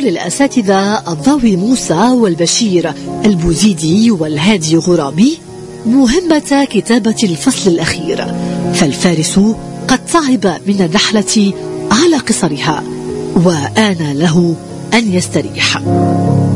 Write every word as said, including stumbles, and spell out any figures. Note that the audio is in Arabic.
للأساتذة الضوي موسى والبشير البوزيدي والهادي غرابي مهمة كتابة الفصل الأخير، فالفارس قد تعب من الرحلة على قصرها وآن له أن يستريح.